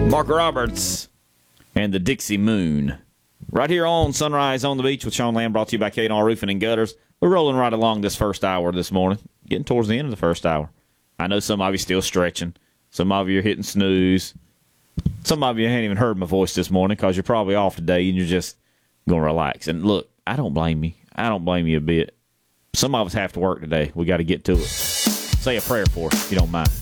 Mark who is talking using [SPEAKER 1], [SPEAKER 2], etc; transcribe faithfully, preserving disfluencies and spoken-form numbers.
[SPEAKER 1] Mark Roberts and the Dixie Moon. Right here on Sunrise on the Beach with Sean Lamb, brought to you by K and R Roofing and Gutters. We're rolling right along this first hour this morning, getting towards the end of the first hour. I know some of you still stretching. Some of you are hitting snooze. Some of you haven't even heard my voice this morning because you're probably off today and you're just going to relax. And look, I don't blame you. I don't blame you a bit. Some of us have to work today. We got to get to it. Say a prayer for us, if you don't mind.